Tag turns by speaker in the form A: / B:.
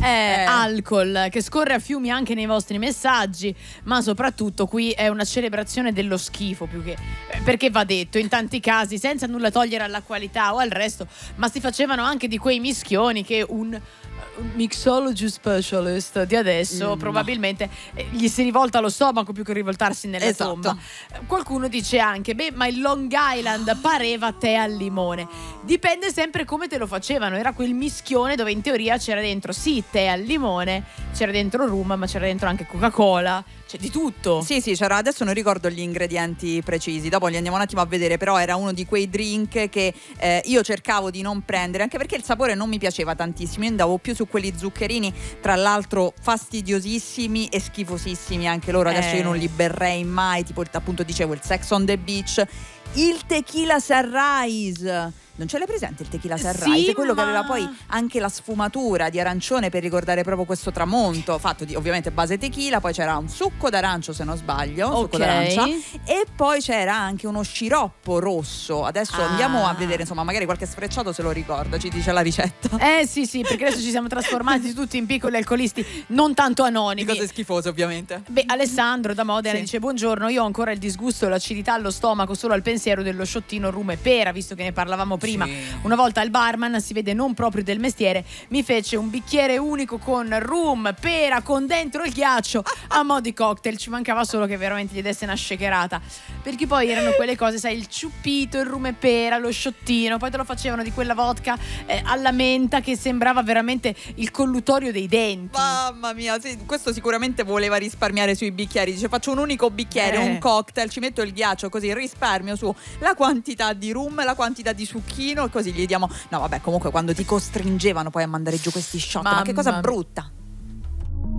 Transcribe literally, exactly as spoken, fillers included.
A: Eh,
B: Eh.
A: alcol che scorre a fiumi anche nei vostri messaggi, ma soprattutto qui è una celebrazione dello schifo più che eh, perché va detto in tanti casi, senza nulla togliere alla qualità o al resto, ma si facevano anche di quei mischioni che un un mixology specialist di adesso
B: Mm,
A: probabilmente eh, gli si rivolta allo stomaco più che rivoltarsi nella
B: Esatto.
A: tomba. Eh, Qualcuno dice anche, beh, ma il Long Island pareva tè al limone. Dipende sempre come te lo facevano. Era quel mischione dove in teoria c'era dentro sì tè al limone, c'era dentro rum, ma c'era dentro anche Coca-Cola, c'è di tutto.
B: Sì, sì, c'era, adesso non ricordo gli ingredienti precisi, dopo li andiamo un attimo a vedere, però era uno di quei drink che eh, io cercavo di non prendere, anche perché il sapore non mi piaceva tantissimo, io andavo più su quelli zuccherini, tra l'altro fastidiosissimi e schifosissimi anche loro, adesso
A: Eh.
B: io non li berrei mai, tipo il, appunto dicevo il Sex on the Beach, il Tequila Sunrise. Non ce l'hai presente il Tequila Sunrise?
A: Sì,
B: Quello che
A: ma-
B: aveva poi anche la sfumatura di arancione per ricordare proprio questo tramonto, fatto di ovviamente base tequila, poi c'era un succo d'arancio se non sbaglio, succo
A: Ok.
B: d'arancia, e poi c'era anche uno sciroppo rosso. Adesso
A: Ah.
B: andiamo a vedere, insomma, magari qualche sfrecciato se lo ricorda, ci dice la ricetta.
A: Eh sì sì, perché adesso ci siamo trasformati tutti in piccoli alcolisti non tanto
B: Di
A: anonimi.
B: cose schifose ovviamente.
A: Beh, Alessandro da Modena
B: Sì.
A: dice: buongiorno, io ho ancora il disgusto e l'acidità allo stomaco solo al pensiero dello sciottino rum e pera, visto che ne parlavamo prima.
B: Sì.
A: Una volta il barman, si vede non proprio del mestiere, mi fece un bicchiere unico con rum, pera, con dentro il ghiaccio a mo' di cocktail. Ci mancava solo che veramente gli desse una shakerata, perché poi erano quelle cose, sai, il ciuppito, il rum e pera, lo sciottino, poi te lo facevano di quella vodka eh, alla menta che sembrava veramente il collutorio dei denti.
B: Mamma mia, sì, questo sicuramente voleva risparmiare sui bicchieri. Dice: faccio un unico bicchiere,
A: Eh.
B: un cocktail, ci metto il ghiaccio, così risparmio su la quantità di rum, la quantità di succhino, e così gli diamo. No, vabbè, comunque quando ti costringevano poi a mandare giù questi shot, ma che cosa
A: Mamma mia.
B: brutta.